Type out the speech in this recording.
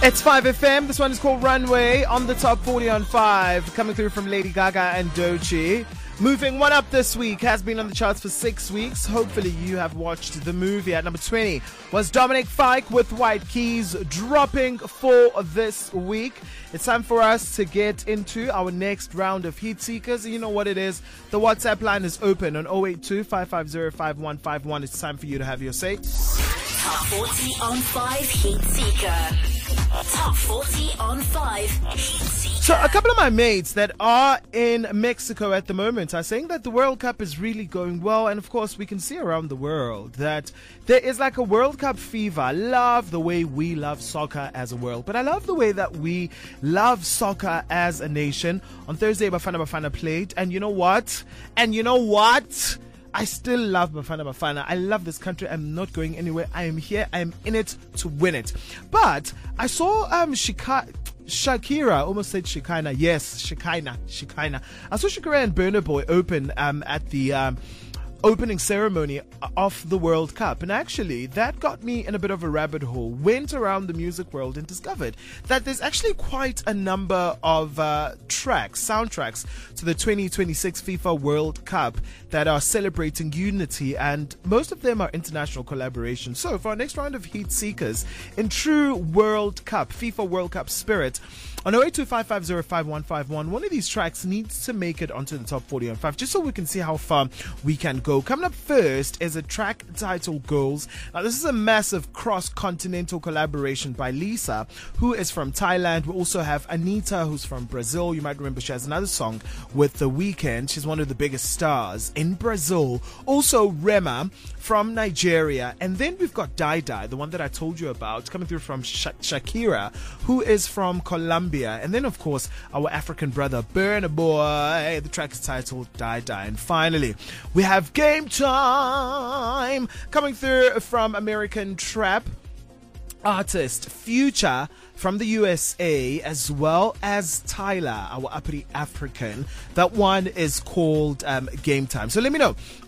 It's 5FM. This one is called Runway on the top 40 on 5. Coming through from Lady Gaga and Doechii. Moving one up this week, has been on the charts for 6 weeks. Hopefully you have watched the movie. At number 20 was Dominic Fike with White Keys, dropping for this week. It's time for us to get into our next round of Heat Seekers. You know what it is. The WhatsApp line is open on 082-550-5151. It's time for you to have your say. Top 40 on 5 Heat Seeker. Top 40 on 5 Heat Seeker. So a couple of my mates that are in Mexico at the moment are saying that the World Cup is really going well. And of course, we can see around the world that there is like a World Cup fever. I love the way we love soccer as a world, but I love the way that we love soccer as a nation. On Thursday, Bafana played. And you know what? I still love Bafana. I love this country. I'm not going anywhere. I am here. I am in it to win it. But I saw Shakira, almost said Shekinah. Yes, Shekinah. I saw Shakira and Burna Boy open at the opening ceremony of the World Cup, and actually that got me in a bit of a rabbit hole. Went around the music world and discovered that there's actually quite a number of soundtracks to the 2026 FIFA World Cup that are celebrating unity, and most of them are international collaborations. So for our next round of Heat Seekers, in true FIFA World Cup spirit, on 082-550-5151, one of these tracks needs to make it onto the top 40 on 5, just so we can see how far we can go. Coming up first is a track titled Girls. Now, this is a massive cross-continental collaboration by Lisa, who is from Thailand. We also have Anitta, who's from Brazil. You might remember she has another song with The Weeknd. She's one of the biggest stars in Brazil. Also, Rema from Nigeria. And then we've got Dai Dai, the one that I told you about, coming through from Shakira, who is from Colombia. And then, of course, our African brother, Burna Boy. The track is titled Dai Dai. And finally, we have Game Time coming through from American trap artist Future from the USA, as well as Tyler, our uppity African. That one is called Game Time. So let me know